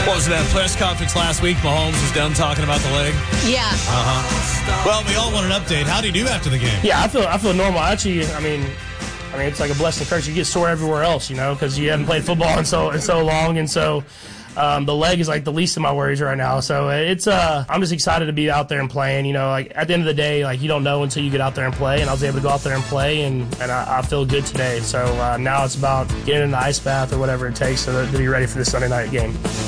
What was that press conference last week? Mahomes was done talking about the leg. Yeah. Well, we all want an update. How do you do after the game? Yeah, I feel normal. Actually, I mean, it's like a blessing and curse. You get sore everywhere else, because you haven't played football in so long, and so the leg is like the least of my worries right now. So it's I'm just excited to be out there and playing. Like at the end of the day, like you don't know until you get out there and play. And I was able to go out there and play, and I feel good today. So now it's about getting in the ice bath or whatever it takes to be ready for the Sunday night game.